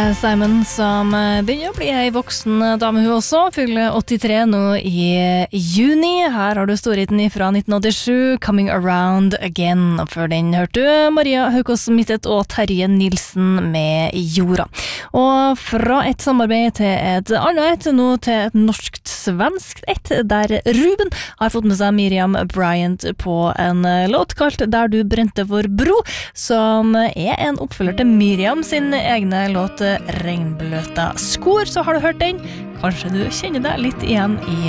Simon som begynner å bli en voksen dame hun også, fyller 83 nå i juni. Her har du storheten fra 1987, Coming Around Again. Og før den hørte du Maria Haukås Mittet og Terje Nilsen med Jorda. Og fra et samarbeid til et annet, nå til et norsk-svensk der Ruben har fått med seg Miriam Bryant på en låt kalt Der du brente vår bro, som er en oppfølger til Miriam sin egne låt Regnbløta skor. Så har du hørt den, kanskje du kjenner deg litt igjen i